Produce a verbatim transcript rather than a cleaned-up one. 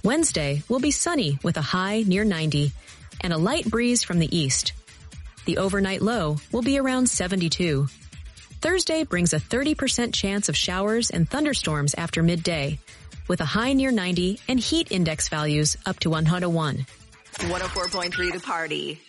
Wednesday will be sunny with a high near ninety and a light breeze from the east. The overnight low will be around seventy-two. Thursday brings a thirty percent chance of showers and thunderstorms after midday, with a high near ninety and heat index values up to one hundred one. one oh four point three The Party.